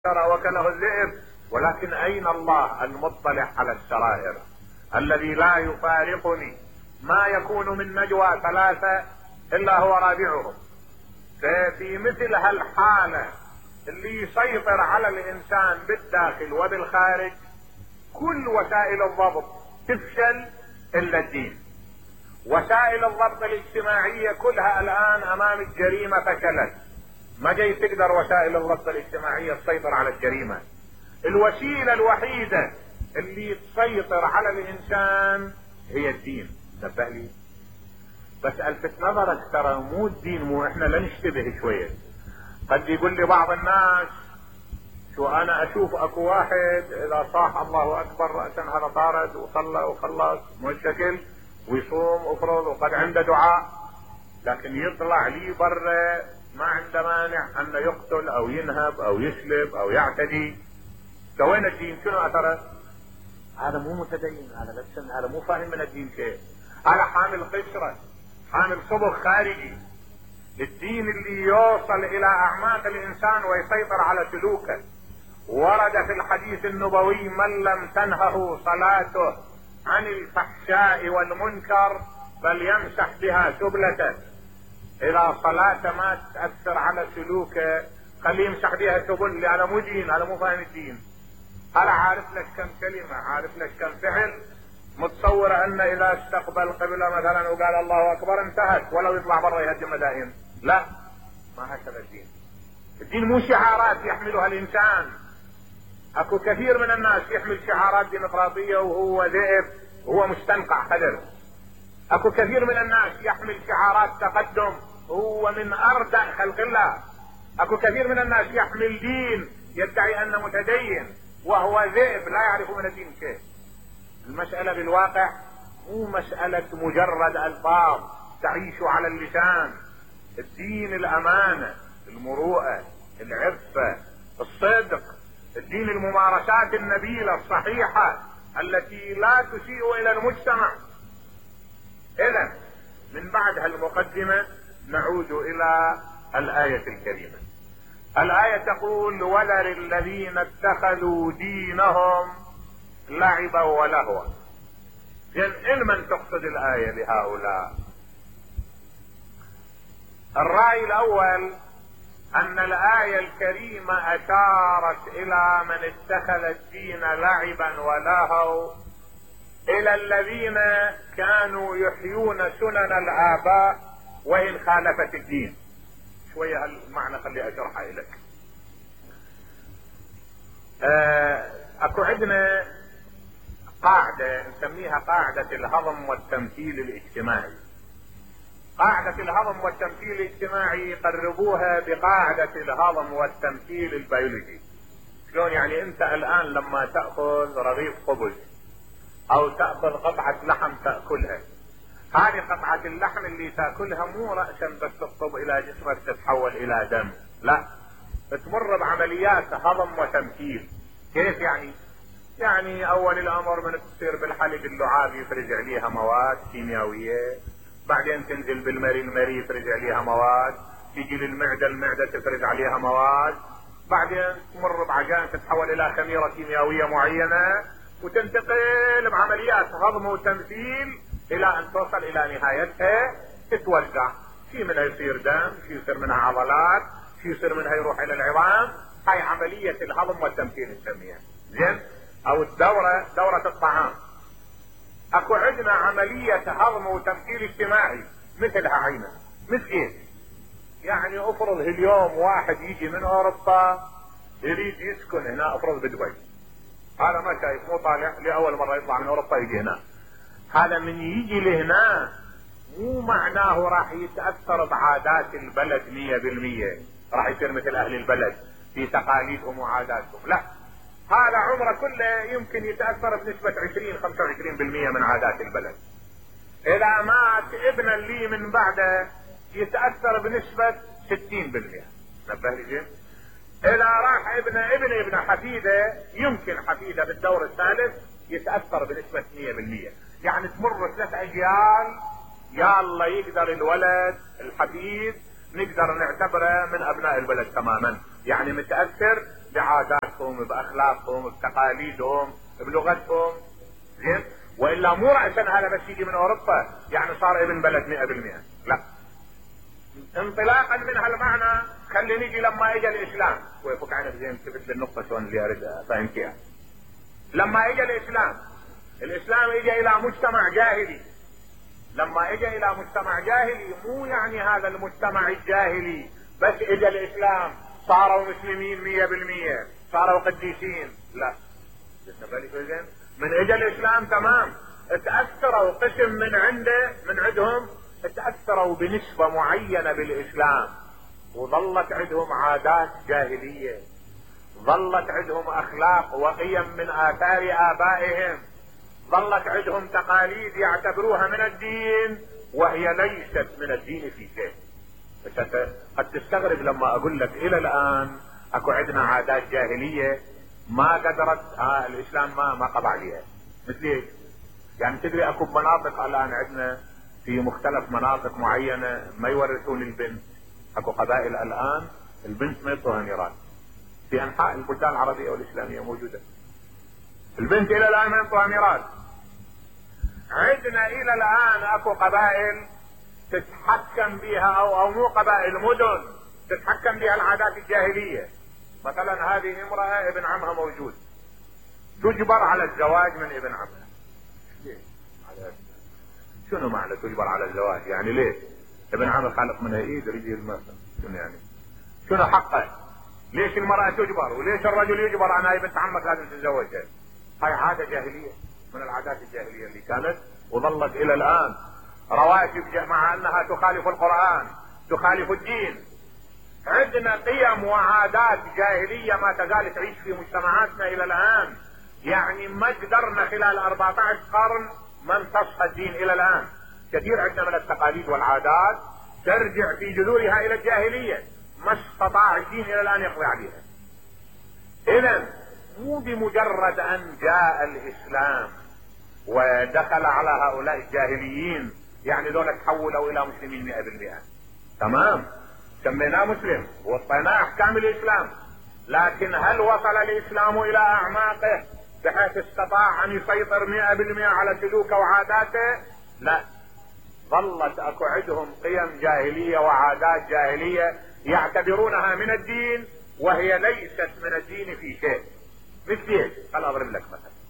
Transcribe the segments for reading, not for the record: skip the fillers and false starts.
وكله الذئب، ولكن أين الله المطلع على السرائر الذي لا يفارقني ما يكون من نجوى ثلاثة إلا هو رابعهم؟ ففي مثل هالحالة اللي يسيطر على الإنسان بالداخل وبالخارج كل وسائل الضبط تفشل إلا الدين. وسائل الضبط الاجتماعية كلها الآن أمام الجريمة فشلت، ما جاي تقدر وسائل الضبط الاجتماعية تسيطر على الجريمة. الوسيلة الوحيدة اللي تسيطر على الإنسان هي الدين. نبه لي بس الفت نظرك، ترى مو الدين، مو احنا لا نشتبه شوية. قد يقول لي بعض الناس شو انا اشوف اكو واحد اذا صاح الله اكبر رأسا هذا طارد وصلى وخلص مشكل ويصوم وفرض وقد عنده دعاء، لكن يطلع لي برا ما عنده مانع انه يقتل او ينهب او يسلب او يعتدي. وين الدين؟ شنو اثره؟ هذا مو متدين، هذا مو فاهم من الدين شيء، هذا حامل قشرة، حامل صبغ خارجي. الدين اللي يوصل الى اعماق الانسان ويسيطر على سلوكه. ورد في الحديث النبوي: من لم تنهه صلاته عن الفحشاء والمنكر فليمسح بها سبلته. اذا صلاته ما تأثر على سلوكه خليه يمسح بها سبل، لأنه مو دين، هذا مو فاهم الدين. هذا عارف لك كم كلمة، عارف لك كم فعل، متصور ان اذا استقبل قبله مثلا وقال الله اكبر انتهت، ولو يطلع برا يهدم مدائن. لا، ما هكذا الدين. الدين مو شعارات يحملها الانسان. اكو كثير من الناس يحمل شعارات ديمقراطية وهو ذئب وهو مستنقع خدر. اكو كثير من الناس يحمل شعارات تقدم وهو من اردأ خلق الله. اكو كثير من الناس يحمل دين يدعي انه متدين وهو ذئب لا يعرف من الدين شيء. المسألة بالواقع مو مسألة مجرد الفاظ تعيش على اللسان. الدين الامانة، المروءة، العفة، الصدق، الدين الممارسات النبيلة الصحيحة التي لا تسيء الى المجتمع. اذا من بعد هالمقدمة نعود الى الآية الكريمة. الآية تقول: وذر الذين اتخذوا دينهم لعبا ولهوا. من تقصد الآية بهؤلاء؟ الرأي الأول أن الآية الكريمة أشارت إلى من اتخذ الدين لعبا ولهوا، إلى الذين كانوا يحيون سنن الآباء وإن خالفت الدين. شوية هالمعنى خلي أشرحها لك. أكو عندنا قاعدة نسميها قاعدة الهضم والتمثيل الاجتماعي. قاعدة الهضم والتمثيل الاجتماعي يقربوها بقاعدة الهضم والتمثيل البيولوجي. شلون يعني؟ انت الان لما تأخذ رغيف خبز او تأخذ قطعة لحم تأكلها، هذه قطعة اللحم اللي تأكلها مو رأسا بس تطب الى جسمك تتحول الى دم، لا، تمر بعمليات هضم وتمثيل. كيف يعني؟ يعني اول الامر من تصير بالحليب اللعاب يفرز عليها مواد كيميائية، بعدين تنزل بالمري، المري يفرز عليها مواد، تيجي للمعدة، المعدة تفرز عليها مواد، بعدين تمر بعجان تتحول الى خميرة كيميائية معينة، وتنتقل بعمليات هضم وتمثيل الى ان توصل الى نهايتها تتوزع. في منها يصير دم، في يصير منها عضلات، في يصير منها يروح الى العظام. هاي عملية الهضم والتمثيل نسميها. زين؟ او دورة الطعام. اكو عندنا عملية هضم وتمثيل اجتماعي مثلها عينة. مثل ايه؟ يعني افرض اليوم واحد يجي من اوروبا يريد يسكن هنا، افرض بدبي، هذا ما شايف، مو طالع لأول مرة يطلع من اوروبا يجي هنا. هذا من يجي لهنا مو معناه راح يتأثر بعادات البلد 100%، راح يصير مثل اهل البلد في تقاليدهم وعاداتهم، لا، هذا عمره كله يمكن يتأثر بنسبة 20-25% من عادات البلد. اذا مات ابن اللي من بعده يتأثر بنسبة 60%. نبه لي جيم. اذا راح ابن حفيده، يمكن حفيده بالدور الثالث يتأثر بنسبة 100%. يعني تمر 3 اجيال يا الله يقدر الولد الحفيد نقدر نعتبره من ابناء البلد تماما، يعني متأثر بعاداتهم، باخلاقهم، بتقاليدهم، بلغتهم. زين؟ والا مو رأسا هذا بس يجي من اوروبا يعني صار ابن بلد 100%. لا. انطلاقا من هالمعنى خلي نيجي لما اجى الاسلام، ويفك عنك زين ثبت للنقطة شلون اللي اريد افهمك. لما اجى الاسلام اجى الى مجتمع جاهلي. لما اجى الى مجتمع جاهلي مو يعني هذا المجتمع الجاهلي بس اجى الاسلام صاروا مسلمين 100%، صاروا قديسين. لا. من اجى الاسلام تمام تأثروا قسم من عندهم تأثروا بنسبة معينة بالاسلام، وظلت عندهم عادات جاهلية، ظلت عندهم اخلاق وقيم من اثار ابائهم، ظلت عندهم تقاليد يعتبروها من الدين وهي ليست من الدين في شيء. بس قد تستغرب لما اقول لك الى الان اكو عندنا عادات جاهلية ما قدرت الاسلام ما قضى عليها. مثل ايش؟ يعني تدري اكو مناطق الان عندنا في مختلف مناطق معينة ما يورثون البنت. اكو قبائل الان البنت ما يعطوها ميراث في انحاء البلدان العربية والاسلامية موجودة. البنت الى الان ما يعطوها ميراث. عندنا الى الان اكو قبائل تتحكم بها او مو قبائل، مدن تتحكم بها العادات الجاهلية. مثلا هذه امرأة ابن عمها موجود تجبر على الزواج من ابن عمها. شنو معنى تجبر على الزواج؟ يعني ليه؟ ابن عمها خالق منها ايد رجل مثلا، شنو يعني؟ شنو حقه؟ ليش المرأة تجبر؟ وليش الرجل يجبر انا بنت عمك لازم تتزوجها؟ هاي عادة جاهلية من العادات الجاهلية اللي كانت وظلت الى الان رواتب مع انها تخالف القرآن تخالف الدين. عندنا قيم وعادات جاهلية ما تزال تعيش في مجتمعاتنا الى الان. يعني ما قدرنا خلال 14 قرن ما امتص الدين الى الان. كثير عندنا من التقاليد والعادات ترجع في جذورها الى الجاهلية، ما استطاع الدين الى الان يقضي عليها. اذا مو بمجرد ان جاء الاسلام ودخل على هؤلاء الجاهليين يعني ذولا تحولوا الى مسلمين 100%. تمام، سميناه مسلم ووصيناه احكام الاسلام، لكن هل وصل الاسلام الى اعماقه بحيث استطاع ان يسيطر 100% على سلوكه وعاداته؟ لا. ظلت اكو عندهم قيم جاهلية وعادات جاهلية يعتبرونها من الدين وهي ليست من الدين في شيء. مثل ايش؟ خل اضرب لك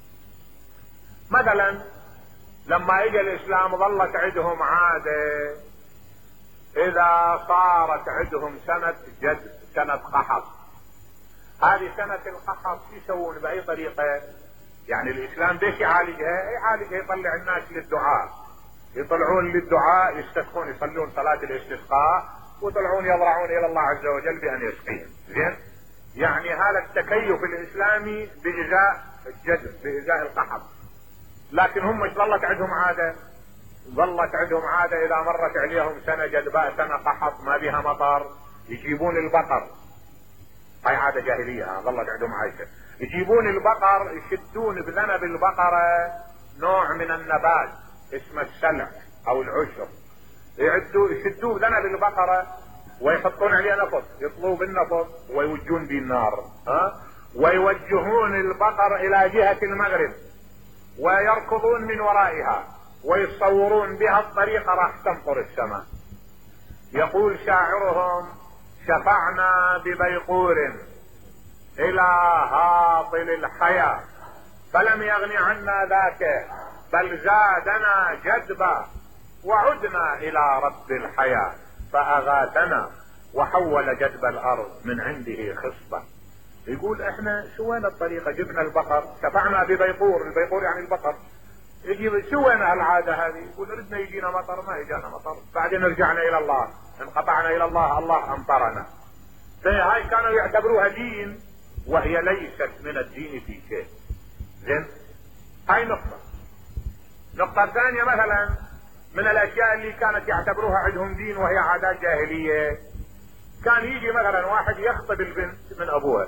مثلا لما اجى الاسلام ظلت عندهم عادة اذا صارت عندهم سنة جد، سنة قحط، هذه سنة القحط يسوون باي طريقة؟ يعني الاسلام ليش يعالجها يطلع الناس للدعاء، يطلعون للدعاء يستسقون يصلون صلاة الاستسقاء ويطلعون يضرعون الى الله عز وجل بان يسقيهم. زين؟ يعني هذا التكيف الاسلامي بإزاء الجد بإزاء القحط. لكن هم ايش ظلت عندهم عادة؟ ظلت عندهم عادة اذا مرت عليهم سنة جدباء سنة قحط ما بها مطر يجيبون البقر. هاي عادة جاهلية ظلت عندهم عايشة. يجيبون البقر يشدون بذنب البقرة نوع من النبات اسمه السلع او العشر، يشدوه بذنب البقرة ويحطون عليه نفط، يطلوا بالنفط ويوجون به النار، ويوجهون البقر الى جهة المغرب ويركضون من ورائها ويصورون بها الطريقة راح تمطر السماء. يقول شاعرهم: شفعنا ببيقور الى هاطل الحياة فلم يغن عنا ذاك بل زادنا جدبا وعدنا الى رب الحياة فاغاثنا وحول جدب الارض من عنده خصبة. يقول احنا سوينا الطريقة، جبنا البقر، شفعنا ببيقور، البيقور يعني البقر، يجي سوينا العادة هذه. يقول ردنا يجينا مطر، ما يجانا مطر، بعدين رجعنا الى الله، انقطعنا الى الله، الله امطرنا. هاي كانوا يعتبروها دين وهي ليست من الدين في شيء. زين؟ هاي نقطة ثانية مثلا من الاشياء اللي كانت يعتبروها عندهم دين وهي عادات جاهلية، كان يجي مثلا واحد يخطب البنت من ابوها،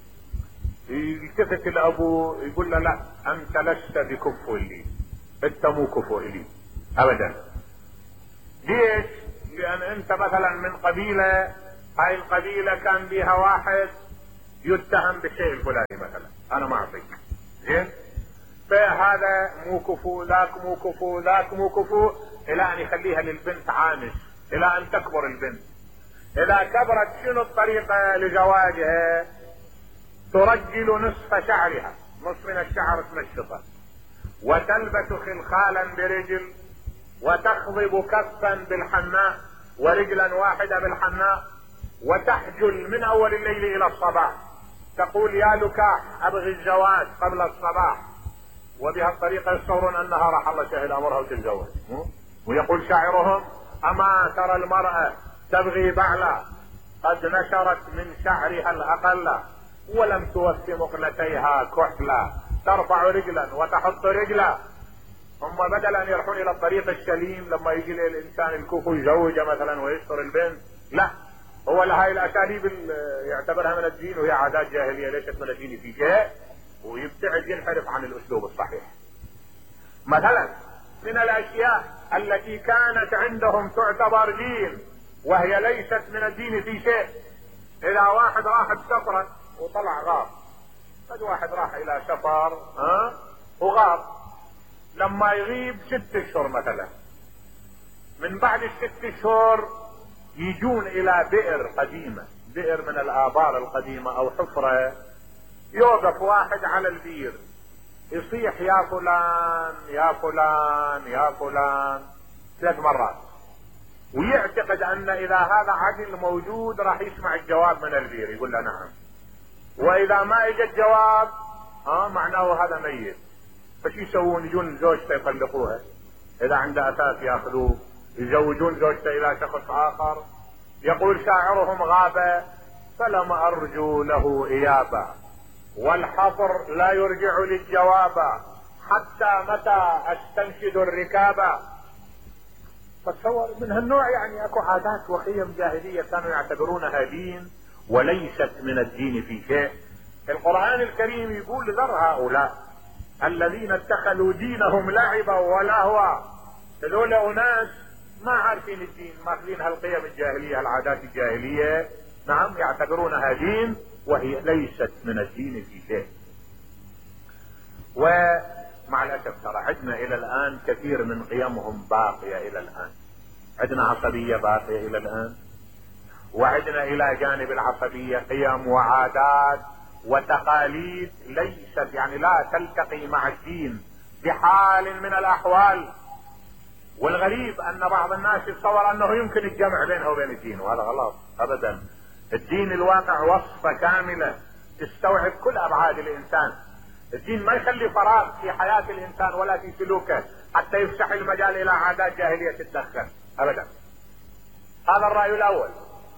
يلتفت لابوه يقول له: لا انت لست بكفء لي، انت مو كفء لي ابدا. ليش؟ لان انت مثلا من قبيلة، هاي القبيلة كان بها واحد يتهم بالشيء الفلاني مثلا، انا ما اعطيك زين، فهذا مو كفو، ذاك مو كفو، ذاك مو كفو، الى ان يخليها للبنت عانس الى ان تكبر البنت. اذا كبرت شنو الطريقة لزواجها؟ ترجل نصف شعرها، نصف من الشعر تمشطه، وتلبس خلخالا برجل، وتخضب كفا بالحناء ورجلا واحدة بالحناء، وتحجل من اول الليل الى الصباح، تقول يا لكاح ابغي الزواج قبل الصباح، وبهالطريقة يتصورون انها راح الله سهل امرها وتتزوج. ويقول شاعرهم: اما ترى المرأة تبغي بعلا قد نشرت من شعرها الاقل، ولم توفي مقلتيها كحلا، ترفع رجلا وتحط رجلا. هم بدل ان يروحون الى الطريق السليم لما يجي الانسان الكفو يزوجه مثلا ويستر البنت، لا، هو لهاي الاساليب يعتبرها من الدين، وهي عادات جاهلية ليست من الدين في شيء، ويبتعد ينحرف عن الاسلوب الصحيح. مثلا من الاشياء التي كانت عندهم تعتبر دين وهي ليست من الدين في شيء، اذا واحد راح بسفرة وطلع غار، قد واحد راح الى سفر وغار، لما يغيب 6 اشهر مثلا، من بعد ال6 اشهر يجون الى بئر قديمة، بئر من الابار القديمة او حفرة، يوقف واحد على البير يصيح يا فلان يا فلان يا فلان 3 مرات، ويعتقد ان اذا هذا عدل موجود راح يسمع الجواب من البير يقول له نعم، واذا ما اجى الجواب معناه هذا ميت. فشو يسوون؟ يجون زوجته يطلقوها، اذا عنده اساس ياخذوه، يزوجون زوجته الى شخص اخر. يقول شاعرهم: غاب فلم ارجو له ايابا، والحفر لا يرجع للجواب، حتى متى استنشد الركابا. فتصور من هالنوع، يعني اكو عادات وقيم جاهلية كانوا يعتبرونها دين وليست من الدين في شيء. القرآن الكريم يقول: ذر هؤلاء الذين اتخذوا دينهم لعبا ولهوا، هذول اناس ما عارفين الدين، ماخذين هالقيم الجاهلية العادات الجاهلية، نعم، يعتبرونها دين وهي ليست من الدين في شيء. ومع الاسف ترى عندنا الى الان كثير من قيمهم باقية الى الان، عندنا عصبية باقية الى الان، وعندنا الى جانب العصبية قيم وعادات وتقاليد ليست، يعني لا تلتقي مع الدين بحال من الاحوال. والغريب ان بعض الناس يتصور انه يمكن الجمع بينه وبين الدين، وهذا غلط ابدا. الدين الواقع وصفة كاملة تستوعب كل ابعاد الانسان. الدين ما يخلي فراغ في حياة الانسان ولا في سلوكه حتى يفتح المجال الى عادات جاهلية تتدخل ابدا. هذا الرأي الاول.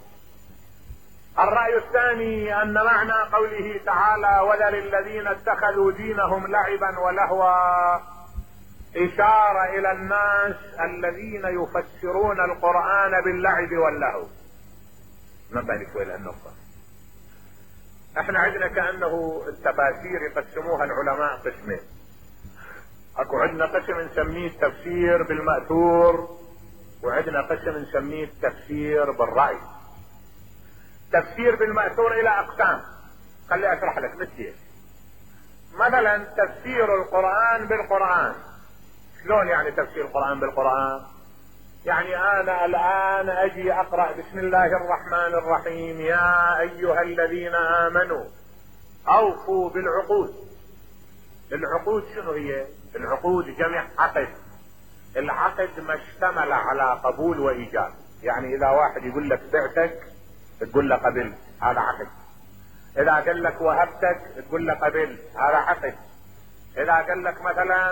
الرأي الثاني ان معنى قوله تعالى: وذل الذين اتخذوا دينهم لعبا ولهوا، اشارة الى الناس الذين يفسرون القرآن باللعب واللهو. نبه شوي لهالنقطة. احنا عندنا كأنه التفاسير يقسموها العلماء قسمين. اكو عندنا قسم نسميه التفسير بالمأثور، وعندنا قسم نسميه التفسير بالرأي. تفسير بالمأثور الى اقسام، خلي اشرح لك مثل مثلا تفسير القرآن بالقرآن. شلون يعني تفسير القرآن بالقرآن؟ يعني انا الان اجي اقرأ بسم الله الرحمن الرحيم: يا ايها الذين امنوا اوفوا بالعقود. العقود شنو هي؟ العقود جمع عقد. العقد ما اشتمل على قبول وايجاب، يعني اذا واحد يقول لك بعتك تقول له قبلت، هذا عقد. اذا قال لك وهبتك تقول له قبلت، هذا عقد. اذا قال لك مثلا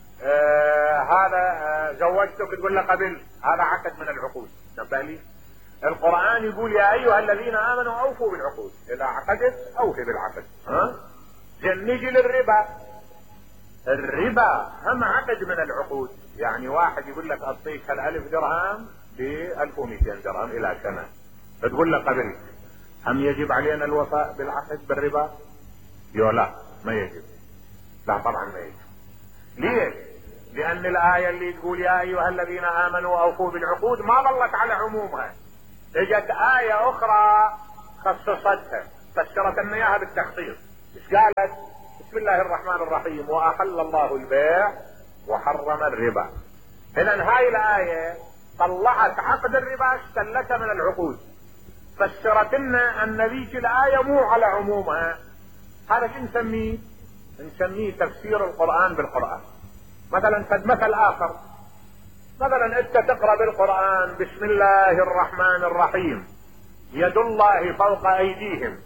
هذا زوجتك تقول له قبلت، هذا عقد من العقود. نبالي القرآن يقول: يا ايها الذين امنوا اوفوا بالعقود، اذا عقدت اوفي بالعقد. نجي للربا. الربا هم عقد من العقود، يعني واحد يقول لك اعطيك 1000 درهم ب1200 درهم الى سنة، فتقول له قبلت. هم يجب علينا الوفاء بالعقد بالربا؟ لا ما يجب. لا طبعا ما يجب. ليش؟ لان الآية اللي تقول يا ايها الذين امنوا اوفوا بالعقود ما ظلت على عمومها، اجت آية اخرى خصصتها فسرت لنا اياها بالتخصيص. ايش قالت؟ بسم الله الرحمن الرحيم واحل الله البيع وحرم الربا. اذا هاي الايه طلعت عقد الربا استلته من العقود، فسرت لنا ان ذيك الايه مو على عمومها. هذا شو نسميه؟ نسميه تفسير القرآن بالقرآن. مثلا قد مثل اخر، مثلا انت تقرأ بالقرآن بسم الله الرحمن الرحيم يد الله فوق ايديهم،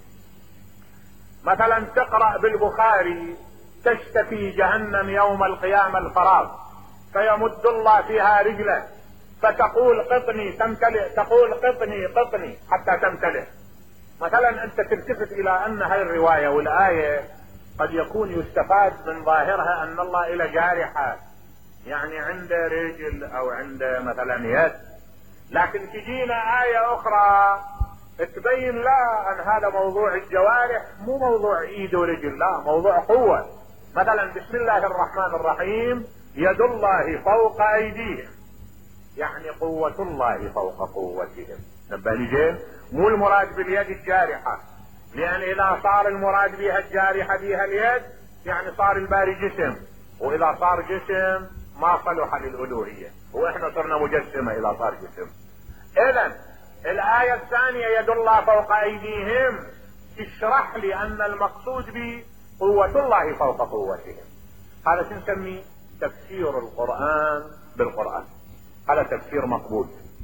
مثلا تقرأ بالبخاري تشتكي جهنم يوم القيامة الفراغ فيمد الله فيها رجله فتقول قطني تمتلئ، تقول قطني قطني حتى تمتلئ. مثلا انت تلتفت الى ان هذه الرواية والاية قد يكون يستفاد من ظاهرها ان الله الى جارحة، يعني عنده رجل او عنده مثلا يد، لكن تجينا آية اخرى تبين لا ان هذا موضوع الجوارح مو موضوع ايد ورجل، لا موضوع قوة. مثلا بسم الله الرحمن الرحيم يد الله فوق ايديهم، يعني قوة الله فوق قوتهم. نبه لي زين، مو المراد باليد الجارحة، لان اذا صار المراد بها الجارحة بها اليد يعني صار الباري جسم، واذا صار جسم ما صلح للالوهية، واحنا صرنا مجسمة اذا صار جسم. اذا الآية الثانية يد الله فوق ايديهم تشرح لي ان المقصود به قوة الله فوق قوتهم. هذا شو نسميه؟ تفسير القرآن بالقرآن. هذا تفسير مقبول.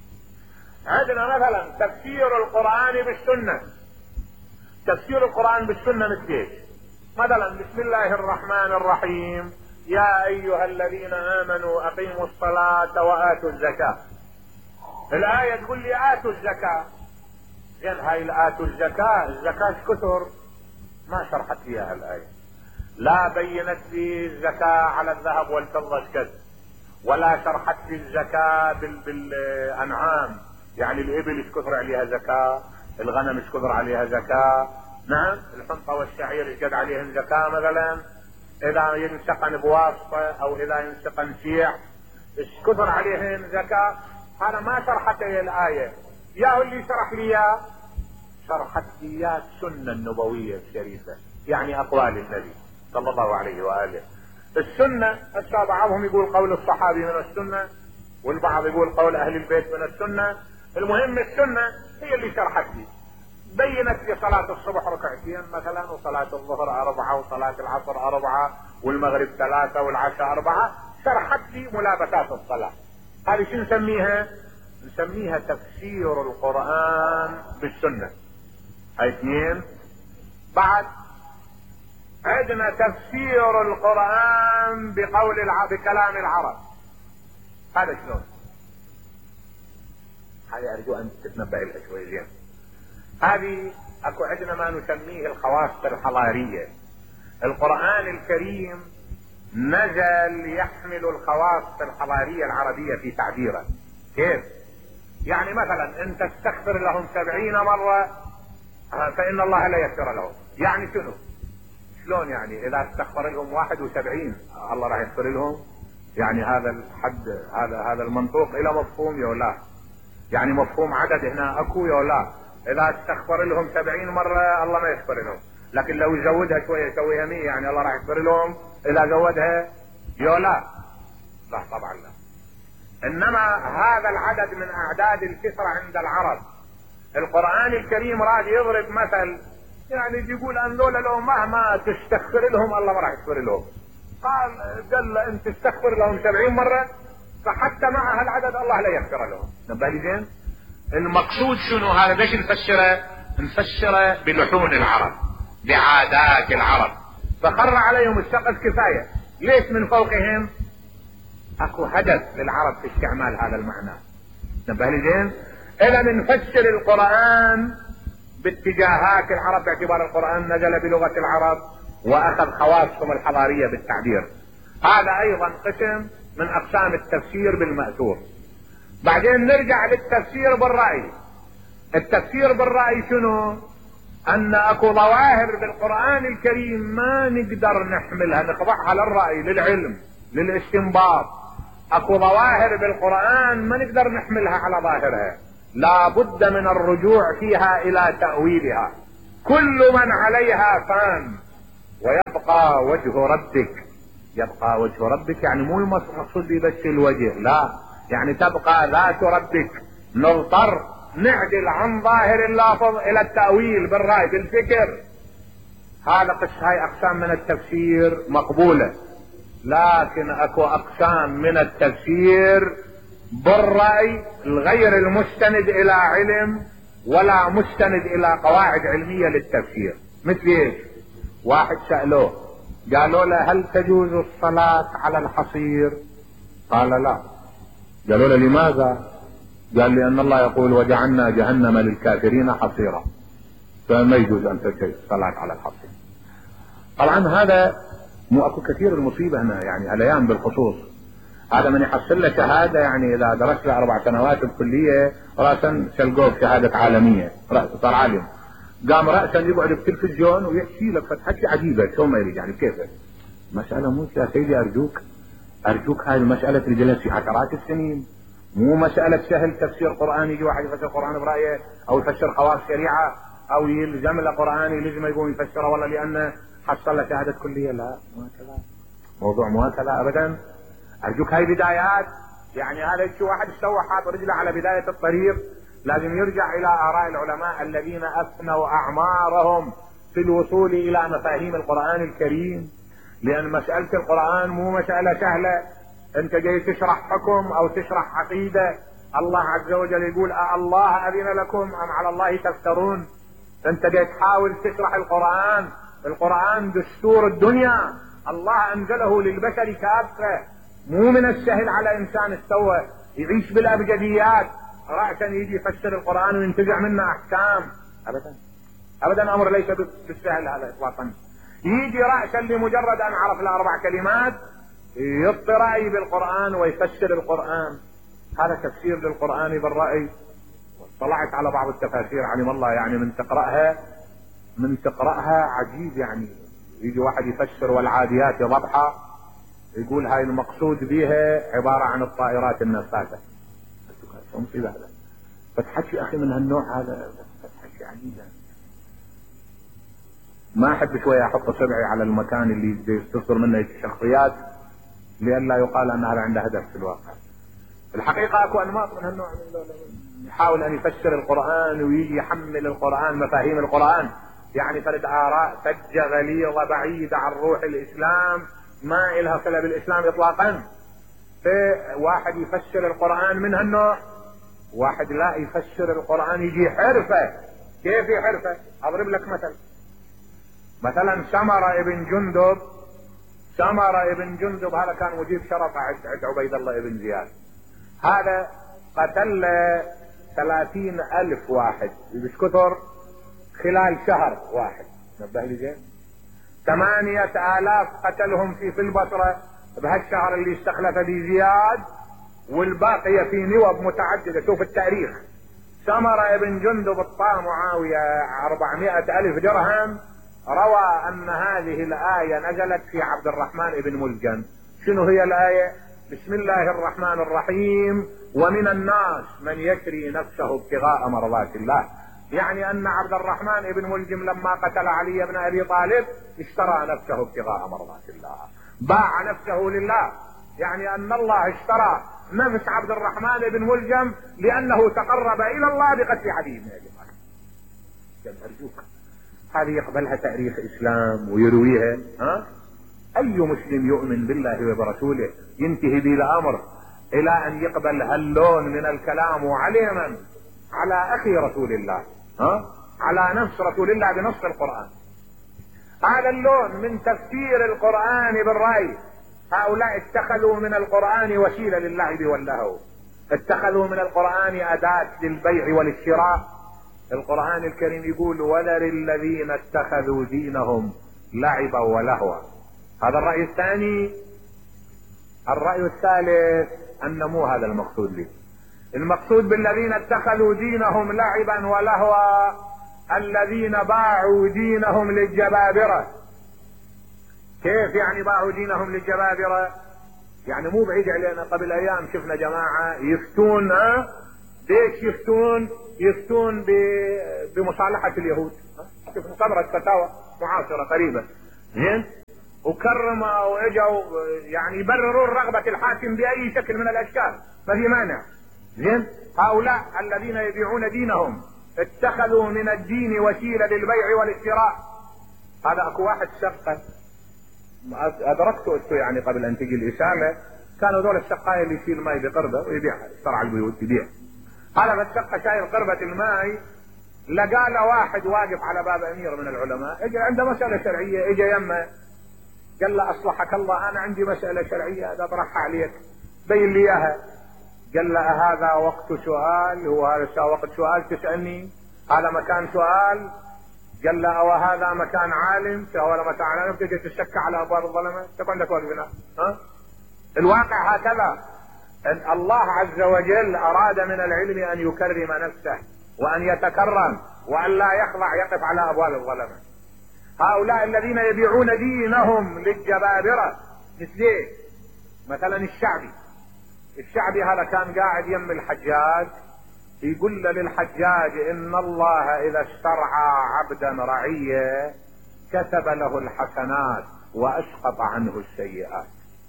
عندنا مثلا تفسير القرآن بالسنة. تفسير القرآن بالسنة مثل ايش؟ مثلا بسم الله الرحمن الرحيم يا ايها الذين امنوا اقيموا الصلاة واتوا الزكاة. الآية تقول لي آتوا الزكاة، زين هاي الآتوا الزكاة، الزكاة كثر ما شرحت فيها الآية، لا بينت لي الزكاة على الذهب والفضة كذا، ولا شرحت لي الزكاة بالأنعام، يعني الإبل كثر عليها زكاة، الغنم كثر عليها زكاة، نعم الحنطة والشعير قد عليهم زكاة مثلا، إذا ينسقن بواسطة أو إذا ينسقن شيع كثر عليهم زكاة. هذا ما شرحت لي الآية، ياهو اللي شرح لي شرحت لي السنة النبوية الشريفة، يعني أقوال النبي صلى الله عليه وآله. السنة هسه بعضهم يقول قول الصحابي من السنة، والبعض يقول قول أهل البيت من السنة. المهم السنة هي اللي شرحت لي، بينت لي صلاة الصبح ركعتين مثلا، وصلاة الظهر 4، وصلاة العصر 4، والمغرب 3، والعشاء 4، شرحت لي ملابسات الصلاة. هذه شو نسميها؟ نسميها تفسير القرآن بالسنة. هاي اثنين. بعد عندنا تفسير القرآن بكلام العرب. هذا شلون؟ هذه ارجو ان تتنبأ لها شوي زين. هذه اكو عندنا ما نسميه الخواص الحضارية. القرآن الكريم نزل يحمل الخواص الحضارية العربية في تعبيره. كيف؟ يعني مثلا انت تستغفر لهم 70 مرة فان الله لا يغفر لهم، يعني شنو؟ شلون يعني اذا استغفر لهم 71 الله راح يغفر لهم؟ يعني هذا الحد، هذا المنطوق الى مفهوم يا لا؟ يعني مفهوم عدد هنا اكو يا لا؟ اذا استغفر لهم 70 مرة الله ما يغفر لهم، لكن لو يزودها شوية يسويها 100 يعني الله راح يغفر لهم اذا زودها يا لا؟ لا طبعا لا. انما هذا العدد من اعداد الكثرة عند العرب. القرآن الكريم راد يضرب مثل، يعني يقول ان ذولا لو مهما تستغفر لهم الله ما راح يغفر لهم. قال انت تستغفر لهم 70 مرة فحتى مع هالعدد الله لا يغفر لهم. نبه لي زين؟ المقصود شنو هذا؟ ليش نفسره؟ نفسره بلحون العرب، بعادات العرب، فخر عليهم السقف كفاية. ليش من فوقهم؟ اكو هدف للعرب في استعمال هذا المعنى. نبه لي زين؟ اذا نفسر القرآن باتجاهات العرب باعتبار القرآن نزل بلغة العرب واخذ خواصهم الحضارية بالتعبير. هذا ايضا قسم من اقسام التفسير بالمأثور. بعدين نرجع للتفسير بالرأي. التفسير بالرأي شنو؟ ان اكو ظواهر بالقرآن الكريم ما نقدر نحملها نخضعها للرأي، للعلم، للاستنباط. اكو ظواهر بالقرآن ما نقدر نحملها على ظاهرها، لا بد من الرجوع فيها الى تأويلها. كل من عليها فان ويبقى وجه ربك. يبقى وجه ربك يعني مو المقصود بس الوجه، لا، يعني تبقى ذات ربك. نضطر نعدل عن ظاهر اللافظ الى التأويل بالرأي بالفكر. هاي اقسام من التفسير مقبولة، لكن اكو اقسام من التفسير بالرأي الغير المستند الى علم ولا مستند الى قواعد علمية للتفسير. مثل ايش؟ واحد سألوه قالوا له هل تجوز الصلاة على الحصير؟ قال لا. قالوا له لماذا؟ قال لأن الله يقول وجعلنا جهنم للكافرين حصيرا، فما يجوز أن تجوز الصلاة على الحصير. طبعا هذا مو اكو كثير المصيبة هنا، يعني الايام بالخصوص. هذا من يحصل له شهادة، يعني اذا درس له 4 سنوات بكلية رأسا شلقوه بشهادة عالمية، صار عالم، قام رأسا يقعد بالتلفزيون ويحكي لك فتحكي عجيبة شو ما يريد، يعني كيف مسألة مو يا سيدي ارجوك هاي المسألة اللي جلس في عشرات السنين، مو مسألة سهل تفسير قرآن يجي واحد يفسر قرآن برأيه او يفسر خواص شريعة او يلزم له قرآن يلزم يقوم يفسره والله لانه حصل له شهادة كلية. لا، مو هكذا موضوع، مو هكذا ابدا. ارجوك هاي بدايات، يعني هذا الشيء واحد استوى حاط رجله على بداية الطريق، لازم يرجع الى اراء العلماء الذين افنوا اعمارهم في الوصول الى مفاهيم القرآن الكريم. لان مسألة القرآن مو مسألة سهلة، انت جاي تشرح حكم او تشرح عقيدة. الله عز وجل يقول الله اذن لكم ام على الله تفترون. انت جاي تحاول تشرح القرآن دستور الدنيا، الله انزله للبشر كافة، مو من السهل على انسان استوى يعيش بالابجديات رأسا يجي يفسر القرآن وينتزع منه احكام. ابدا امر ليس بالسهل هذا اطلاقا. يجي رأسا لمجرد ان عرف له 4 كلمات يعطي رأي بالقرآن ويفسر القرآن. هذا تفسير للقرآن بالرأي. طلعت على بعض التفاسير علم الله، يعني من تقرأها عجيب، يعني يجي واحد يفسر والعاديات ضبحا يقول هاي المقصود بها عبارة عن الطائرات النفاثة. شو مصيبة هذا؟ فتحكي اخي من هالنوع هذا، فتحكي عجيبة. ما احب شوية احط صبعي على المكان اللي تصدر منه الشخصيات لئلا يقال ان هذا عنده هدف في الواقع. الحقيقة اكو انماط من هالنوع، يحاول ان يفسر القرآن ويجي يحمل القرآن مفاهيم القرآن، يعني فرد آراء فجة غليظة بعيدة عن روح الإسلام، ما إلها صلة بالإسلام إطلاقا. واحد يفسر القرآن من هالنوع، واحد لا يفسر القرآن يجي حرفة. كيف حرفة؟ أضرب لك مثلا سمرة ابن جندب هذا كان مجيب شرف عند عبيد الله ابن زياد. هذا قتل 30,000 واحد بشكتر خلال شهر واحد. نبه لي زين، 8,000 قتلهم في البصرة بهالشهر اللي استخلف به زياد، والباقية في نوب متعددة. شوف التاريخ. سمرة ابن جندب اعطاه معاوية 400,000 درهم. روى ان هذه الآية نزلت في عبد الرحمن ابن ملجم. شنو هي الآية؟ بسم الله الرحمن الرحيم ومن الناس من يشري نفسه ابتغاء مرضات الله. يعني ان عبد الرحمن ابن ملجم لما قتل علي بن ابي طالب اشترى نفسه ابتغاء مرضات الله، باع نفسه لله. يعني ان الله اشترى نفس عبد الرحمن ابن ملجم لانه تقرب الى الله بقتل علي بن ابي طالب. ارجوك هذه يقبلها تاريخ اسلام ويرويها؟ اي مسلم يؤمن بالله وبرسوله ينتهي به الامر الى ان يقبل هاللون من الكلام وعليما على اخي رسول الله، على نفس رسول الله بنص القرآن. هذا اللون من تفسير القرآن بالرأي. هؤلاء اتخذوا من القرآن وسيلة للعب واللهو، اتخذوا من القرآن أداة للبيع وللشراء. القرآن الكريم يقول وذر الذين اتخذوا دينهم لعبا ولهوا. هذا الرأي الثاني. الرأي الثالث أن مو هذا المقصود لي. المقصود بالذين اتخذوا دينهم لعبا ولهوا الذين باعوا دينهم للجبابرة. كيف يعني باعوا دينهم للجبابرة؟ يعني مو بعيد علينا، قبل ايام شفنا جماعة يفتون. ليش يفتون بمصالحة اليهود. في صدرت فتاوى معاصرة قريبة، زين، وكرموا واجوا يعني يبررون رغبة الحاكم بأي شكل من الأشكال، ما في مانع، زين. هؤلاء الذين يبيعون دينهم اتخذوا من الدين وسيلة للبيع والاشتراء. هذا اكو واحد شقة ادركته يعني قبل ان تجي الإسالة، كانوا دول الشقاية اللي يشيل ماء بقربة ويبيعها، يشترع البيوت يبيع. هذا بالشقة شايل قربة الماء، لقى له واحد واقف على باب امير من العلماء، اجى عنده مسألة شرعية، اجى يمه قال له اصلحك الله انا عندي مسألة شرعية هذا اطرحها عليك، بين لي اياها. قال له هذا وقت سؤال؟ هو هذا وقت سؤال تسألني؟ هذا مكان سؤال؟ قال له او هذا مكان عالم؟ ولا مكان عالم تجي تشك على ابواب الظلمة؟ انت عندك واقف هنا، ها؟ الواقع هكذا، ان الله عز وجل اراد من العلم ان يكرم نفسه وان يتكرم وان لا يخضع يقف على ابواب الظلمة. هؤلاء الذين يبيعون دينهم للجبابرة مثل مثلا الشعبي هذا كان قاعد يم الحجاج، يقول للحجاج ان الله اذا استرعى عبدا رعية كتب له الحسنات واسقط عنه السيئات.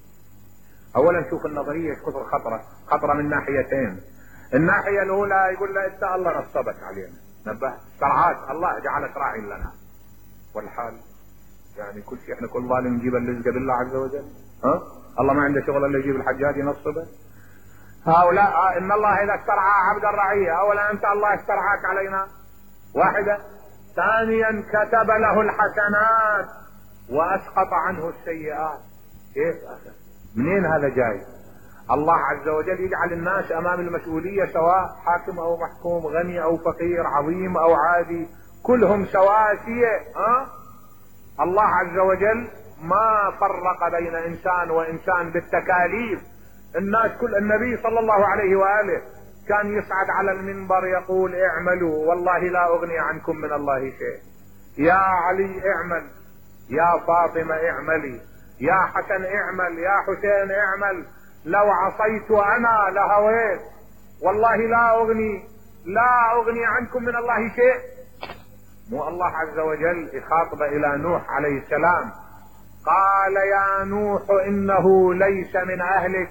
اولا شوف النظرية كثر خطرة من ناحيتين. الناحية الاولى يقول له انت الله نصبك علينا، نبه استرعاك الله جعلك راعي لنا، والحال يعني كل شيء احنا كل ظالم نجيب الرزق بالله عز وجل، ها؟ الله ما عنده شغل الا يجيب الحجاج ينصبه. هؤلاء ان الله اذا استرعى عبد الرعية، اولا انت الله استرعاك علينا واحدة، ثانيا كتب له الحسنات واسقط عنه السيئات. كيف منين هذا جاي؟ الله عز وجل يجعل الناس امام المسؤولية سواء، حاكم او محكوم، غني او فقير، عظيم او عادي، كلهم سواسية، ها؟ الله عز وجل ما فرق بين انسان وانسان بالتكاليف. الناس كل النبي صلى الله عليه وآله كان يصعد على المنبر يقول اعملوا والله لا اغني عنكم من الله شيء، يا علي اعمل، يا فاطمة اعملي، يا حسن اعمل، يا حسين اعمل، لو عصيت انا لهويت، والله لا اغني عنكم من الله شيء. مو الله عز وجل يخاطب الى نوح عليه السلام قال يا نوح انه ليس من اهلك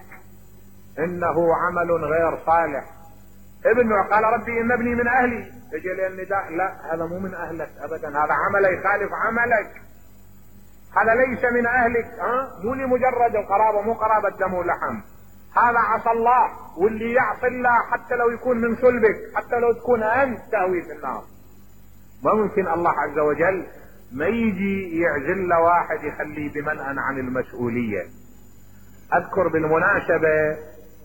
انه عمل غير صالح. ابن نوح قال ربي ان ابني من اهلي، يجي لي النداء لا هذا مو من اهلك ابدا، هذا عمل يخالف عملك، هذا ليس من اهلك، مو لمجرد القرابة، مو قرابة دم ولحم، هذا عصى الله، واللي يعصي الله حتى لو يكون من صلبك، حتى لو تكون انت تهوي في النار. ما ممكن الله عز وجل ما يجي يعزل واحد يخليه بمنأى عن المسؤولية. اذكر بالمناسبة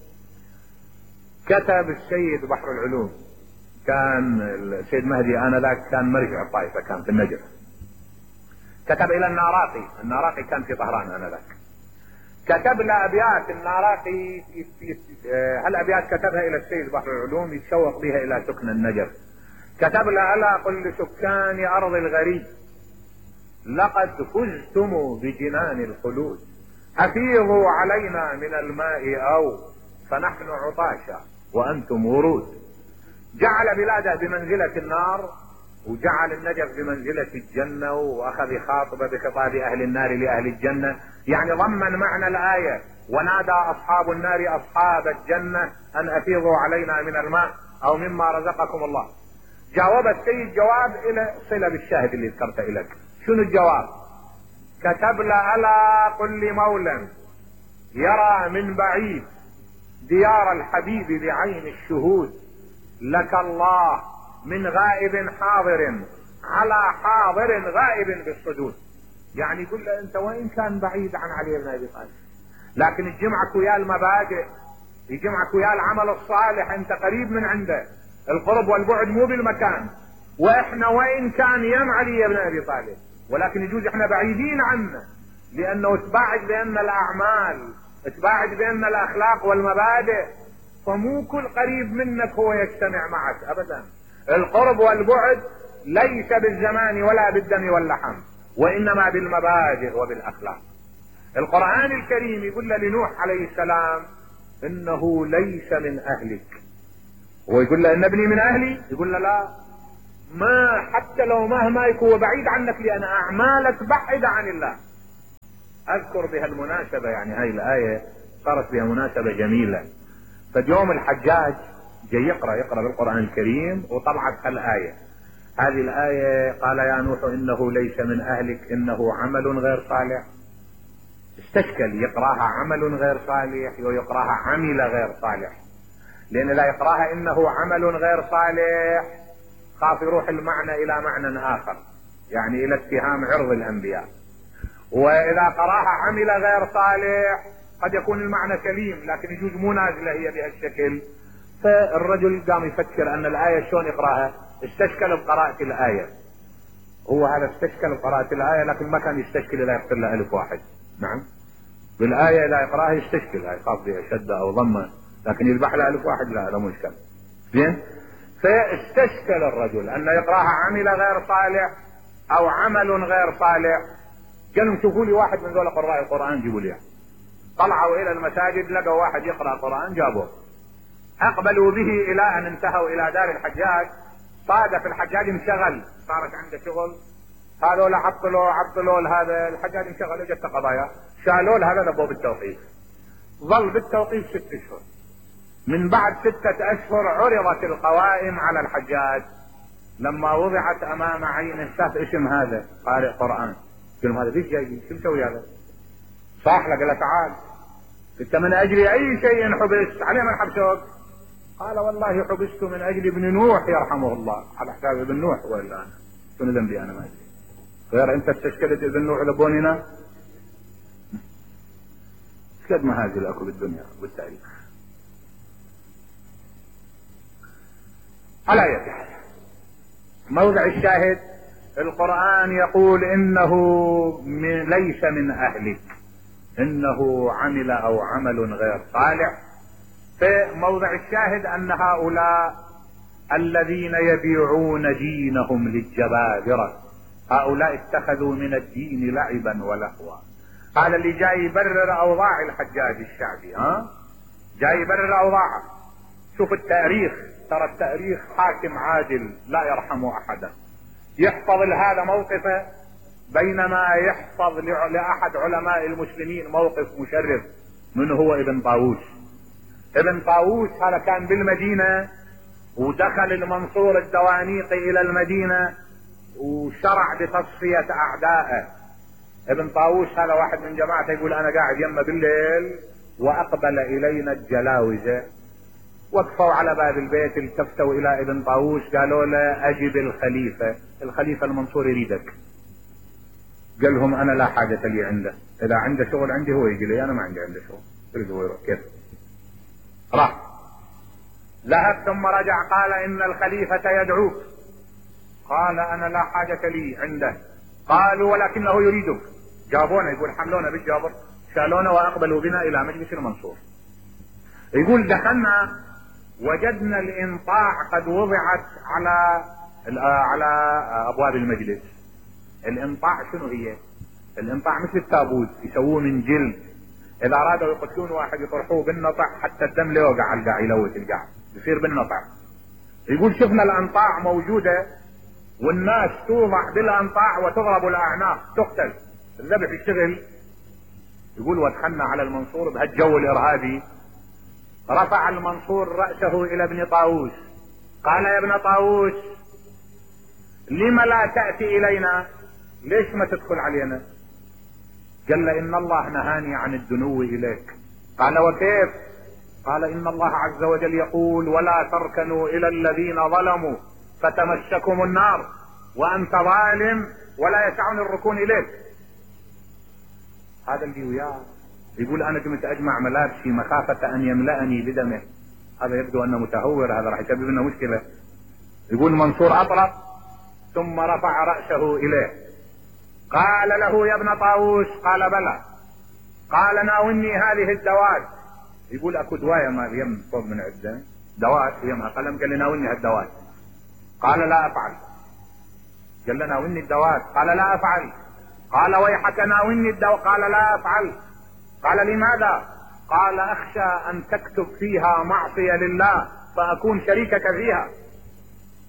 كتب السيد بحر العلوم، كان السيد مهدي آنذاك كان مرجع الطائفة، كان في النجف، كتب الى الناراقي كان في طهران آنذاك، كتب له ابيات الناراقي، هالابيات كتبها الى السيد بحر العلوم يتشوق بها الى سكن النجف. كتب له الا قل لسكان ارض الغريب لقد فزتم بجنان الخلود، افيضوا علينا من الماء او فنحن عطاشا وانتم ورود. جعل بلاده بمنزلة النار وجعل النجف بمنزلة الجنة، واخذ يخاطب بخطاب اهل النار لاهل الجنة، يعني ضمن معنى الآية ونادى اصحاب النار اصحاب الجنة ان افيضوا علينا من الماء او مما رزقكم الله. جاوب السيد جواب الى صلة بالشاهد اللي ذكرته لك. شنو الجواب؟ كتب له الا قل لمولى يرى من بعيد ديار الحبيب بعين الشهود، لك الله من غائب حاضر على حاضر غائب بالصدود. يعني يقول له انت وين كان بعيد عن علي بن ابي طالب، لكن يجمعك ويا المبادئ، يجمعك ويا العمل الصالح، انت قريب من عنده. القرب والبعد مو بالمكان، واحنا وين كان يم علي بن ابي طالب، ولكن يجوز احنا بعيدين عنه لانه تباعد بان الاعمال، تباعد بان الاخلاق والمبادئ، فمو كل قريب منك هو يجتمع معك ابدا. القرب والبعد ليس بالزمان ولا بالدم واللحم، وانما بالمبادئ وبالاخلاق. القرآن الكريم يقول لنوح عليه السلام انه ليس من اهلك، هو يقول له ان ابني من اهلي، يقول له لا ما حتى لو مهما يكون بعيد عنك، لان اعمالك بعيدة عن الله. اذكر بها المناسبة، يعني هاي الاية صارت بها مناسبة جميلة. فاليوم الحجاج جاي يقرأ بالقرآن الكريم، وطلعت الآية. هذه الآية قال يا نوح إنه ليس من أهلك إنه عمل غير صالح. استشكل يقراها عمل غير صالح ويقراها عمل غير صالح، لأن لا يقراها إنه عمل غير صالح خاف يروح المعنى إلى معنى آخر، يعني إلى اتهام عرض الأنبياء. وإذا قراها عمل غير صالح قد يكون المعنى سليم، لكن يجوز مو نازلة هي بهالشكل. فالرجل قام يفكر أن الآية شلون يقراها، استشكل بقراءة الآية. هو هذا استشكل بقراءة الآية، لكن ما كان يستشكل إذا يقتل له ألف واحد. نعم، بالآية لا يقراها يستشكل، يخاف بها شدة أو ضمة، لكن يذبح له ألف واحد لا، هذا مشكل. زين، فاستشكل الرجل أن يقراها عمل غير صالح أو عمل غير صالح. قالوا شوفوا لي واحد من ذول قراء القرآن جيبوا لي. طلعوا إلى المساجد لقوا واحد يقرأ القرآن جابوه. أقبلوا به إلى أن انتهوا إلى دار الحجاج. صادف الحجاج انشغل، صارت عنده شغل. هذول عطلوا هذا الحجاج انشغل، اجت قضايا شالوا هذا ذبوا بالتوقيف. ظل بالتوقيف 6 اشهر. من بعد 6 اشهر عرضت القوائم على الحجاج. لما وضعت امام عينه شاف اسم هذا قارئ قرآن. قال هذا ليش جاي؟ شو مسوي هذا؟ صاح له، قال له تعال انت من اجل اي شيء حبست؟ عليه من حبسوك؟ قال والله حبست من اجل ابن نوح يرحمه الله. على حساب ابن نوح ولا انا؟ شنو ذنبي انا؟ ما ادري. غير انت استشكلت ابن نوح لبوننا؟ قد مهازل اكو بالدنيا والتاريخ. على اية حال، موضع الشاهد القرآن يقول انه ليس من اهلك، انه عمل او عمل غير صالح. في موضع الشاهد ان هؤلاء الذين يبيعون دينهم للجبابرة، هؤلاء اتخذوا من الدين لعبا ولهوا. هذا اللي جاي يبرر اوضاع الحجاج الشعبي، جاي يبرر اوضاعه. شوف التاريخ، ترى التاريخ حاكم عادل لا يرحم احدا. يحفظ لهذا موقفه بينما يحفظ لأحد علماء المسلمين موقف مشرف. من هو؟ ابن طاووس. ابن طاووس هذا كان بالمدينة، ودخل المنصور الدوانيقي الى المدينة وشرع بتصفية اعدائه. ابن طاووس هذا واحد من جماعته يقول انا قاعد يمه بالليل واقبل الينا الجلاوزة، وقفوا على باب البيت، التفتوا الى ابن طاووس قالوا له اجب الخليفة المنصور يريدك. قال لهم انا لا حاجة لي عنده، اذا عنده شغل عندي هو يجي لي، انا ما عندي شغل. يريد هو يروح كيف؟ راح ذهب ثم رجع قال ان الخليفة يدعوك. قال انا لا حاجة لي عنده. قالوا ولكنه يريدك. جابونا، يقول حملونا بالجابر، شالونا واقبلوا بنا الى مجلس المنصور. يقول دخلنا وجدنا الانطاع قد وضعت على ابواب المجلس. الانطاع شنو هي؟ الانطاع مثل التابوت، يسووه من جلد. اذا ارادوا يقتلون واحد يطرحوه بالنطع حتى الدم لا يوقع على القاع، يلوث القاع، يصير بالنطع. يقول شفنا الانطاع موجودة والناس توضع بالانطاع وتضرب الاعناق تقتل، الذبح يشتغل. يقول ودخلنا على المنصور بهالجو الارهابي. رفع المنصور رأسه الى ابن طاووس قال يا ابن طاووس لم لا تأتي الينا؟ ليش ما تدخل علينا؟ قال له ان الله نهاني عن الدنو اليك. قال وكيف؟ قال ان الله عز وجل يقول ولا تركنوا الى الذين ظلموا فتمسكم النار وانت ظالم ولا يسعون الركون اليك. هذا اللي وياه يقول انا قمت اجمع ملابسي مخافة ان يملأني بدمه. هذا يبدو انه متهور، هذا راح يسبب لنا مشكلة. يقول منصور اطرق ثم رفع رأسه اليه قال له يا ابن طاووس؟ قال بلى. قال ناولني هذه الدوات. يقول اكو دواية ما يم صوب من عده دوات يمها قلم. قال لي ناولني هالدوات. قال لا افعل. قال له ناولني الدوات. قال لا افعل. قال ويحك ناولني الدوات. قال لا افعل. قال لماذا؟ قال اخشى ان تكتب فيها معصية لله فاكون شريكك فيها.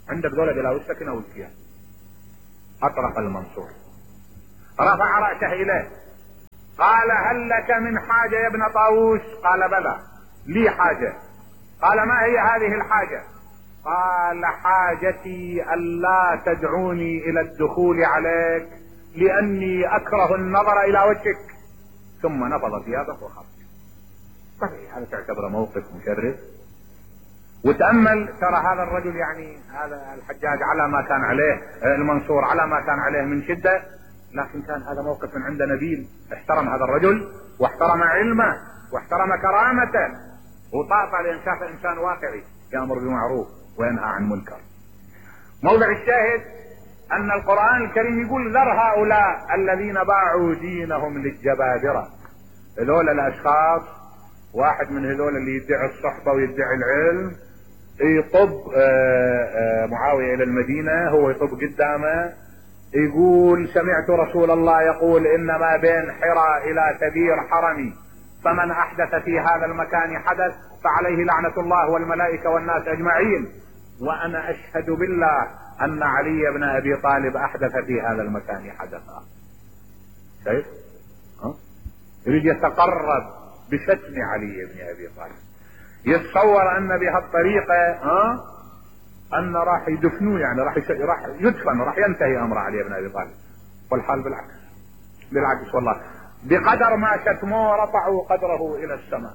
عندك دولة بلا وشك نوشيها. أطرق المنصور، رفع رأسه إليه، قال هل لك من حاجة يا ابن طاووس؟ قال بلى لي حاجة. قال ما هي هذه الحاجة؟ قال حاجتي ألا تدعوني إلى الدخول عليك لأني أكره النظر إلى وجهك. ثم نفض ثيابه وخرج. صحيح هذا تعتبر موقف مشرف. وتأمل ترى هذا الرجل، يعني هذا الحجاج على ما كان عليه، المنصور على ما كان عليه من شدة، لكن كان هذا موقف من عند نبيل. احترم هذا الرجل واحترم علمه واحترم كرامته وطاطا، لأن شاف إنسان واقعي يأمر بالمعروف وينهى عن منكر. موضع الشاهد أن القرآن الكريم يقول ذر هؤلاء الذين باعوا دينهم للجبابرة. هذول الأشخاص، واحد من هذول اللي يدعي الصحبة ويدعي العلم، يطب معاوية إلى المدينة، هو يطب قدامه يقول سمعت رسول الله يقول إن ما بين حراء إلى تبير حرمي، فمن أحدث في هذا المكان حدث فعليه لعنة الله والملائكة والناس أجمعين، وأنا أشهد بالله أن علي بن أبي طالب أحدث في هذا المكان حدثا. شايف؟ يريد يتقرب بشتم علي بن أبي طالب، يتصور أن بهالطريقة أن راح يدفنوه، يعني راح يدفن، راح ينتهي أمر علي بن أبي طالب، والحال بالعكس والله، بقدر ما شتموه رفعوا قدره إلى السماء.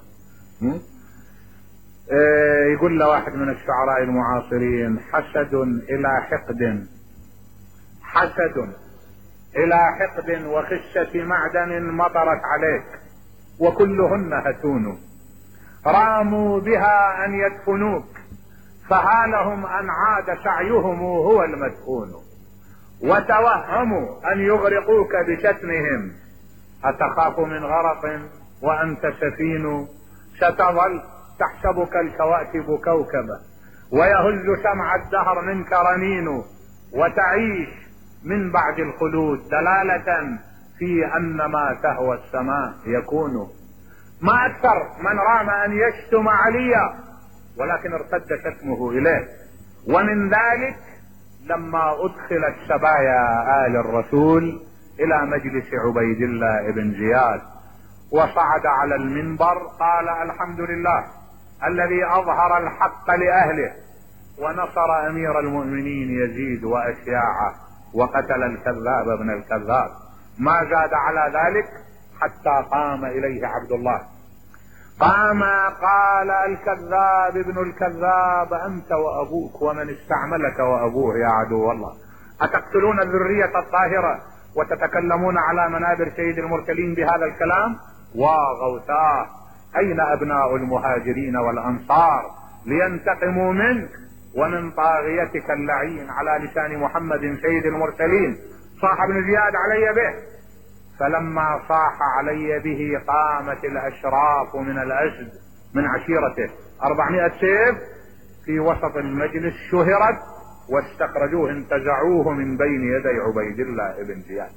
يقول له واحد من الشعراء المعاصرين حسد إلى حقد وخشة معدن مطرت عليك وكلهن هتون، راموا بها أن يدفنوك فهالهم أن عاد سعيهم هو المدفون، وتوهموا أن يغرقوك بشتمهم، أتخاف من غرق وأنت سفين، ستظل تحسبك الكواكب كوكبا ويهز سمع الدهر منك رنين، وتعيش من بعد الخلود دلالة في أن ما تهوى السماء يكون. ما أكثر من رام أن يشتم عليا ولكن ارتد شتمه إليه. ومن ذلك لما أدخلت سبايا آل الرسول إلى مجلس عبيد الله بن زياد وصعد على المنبر قال الحمد لله الذي أظهر الحق لأهله ونصر أمير المؤمنين يزيد وأشياعه وقتل الكذاب ابن الكذاب. ما زاد على ذلك حتى قام إليه عبد الله، قام قال الكذاب ابن الكذاب أنت وأبوك ومن استعملك وأبوه يا عدو الله، أتقتلون الذرية الطاهرة وتتكلمون على منابر سيد المرسلين بهذا الكلام؟ وغوثاه أين أبناء المهاجرين والأنصار لينتقموا منك ومن طاغيتك اللعين على لسان محمد سيد المرسلين؟ صاح ابن زياد علي به، فلما صاح علي به قامت الأشراف من الأسد من عشيرته 400 سيف في وسط المجلس شهرت واستخرجوه انتزعوه من بين يدي عبيد الله بن زياد.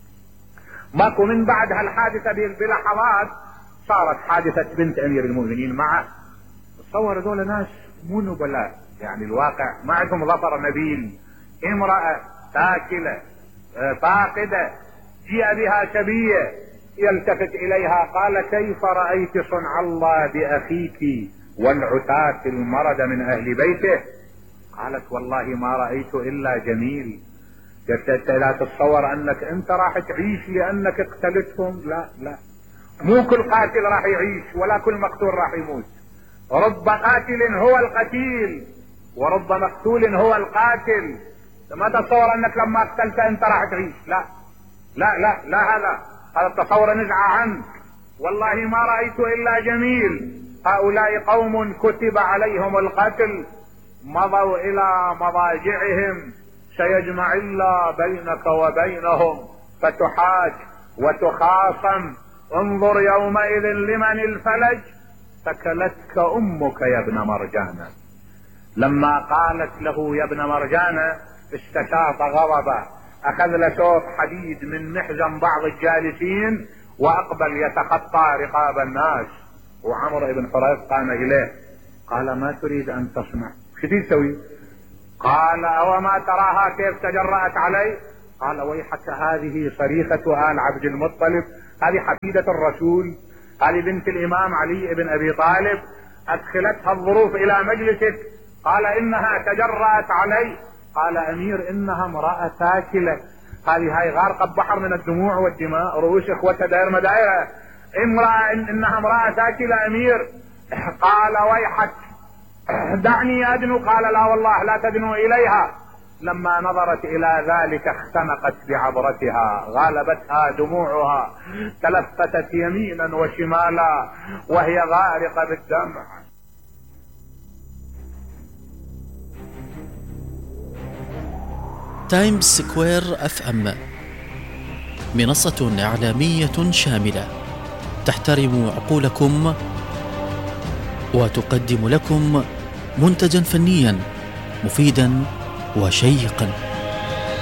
ماكو من بعد هالحادثة بلحظات صارت حادثة بنت أمير المؤمنين معه. تصور دول ناس مو نبلاء، يعني الواقع ما عندهم ظفر نبيل، امرأة تاكلة فاقدة جيء بها شبيه يلتفت إليها قال كيف رأيت صنع الله بأخيك والعتاة المرد من أهل بيته؟ قالت والله ما رأيت إلا جميل. لا تتصور أنك أنت راح تعيش لأنك اقتلتهم، لا مو كل قاتل راح يعيش ولا كل مقتول راح يموت، رب قاتل هو القتيل ورب مقتول هو القاتل. ما تتصور أنك لما اقتلت أنت راح تعيش، لا هذا التصور نزع عنك. والله ما رأيت إلا جميل، هؤلاء قوم كتب عليهم القتل مضوا إلى مضاجعهم، سيجمع الله بينك وبينهم فتحاج وتخاصم، انظر يومئذ لمن الفلج ثكلتك أمك يا ابن مرجانة. لما قالت له يا ابن مرجانة استشاط غضبا، أخذ له سوف حديد من محزن بعض الجالسين وأقبل يتخطى رقاب الناس، وعمر بن حريث قام إليه قال ما تريد أن تصنع؟ شو تسوي؟ قال وما تراها كيف تجرأت علي؟ قال ويحك، هذه صريخة آل عبد المطلب، هذه حفيدة الرسول، هذه بنت الإمام علي بن أبي طالب، أدخلتها الظروف إلى مجلسك. قال إنها تجرأت علي. قال أمير إنها امرأة ساكلة، هاي غارقة بحر من الدموع والدماء، رؤوس إخوتها داير مدايرة، إنها امرأة ساكلة أمير. قال ويحك دعني أدنو. قال لا والله لا تدنو إليها. لما نظرت إلى ذلك اختنقت بعبرتها، غالبتها دموعها، تلفتت يمينا وشمالا وهي غارقة بالدمع. تايمز سكوير FM منصة إعلامية شاملة تحترم عقولكم وتقدم لكم منتجا فنيا مفيدا وشيقا.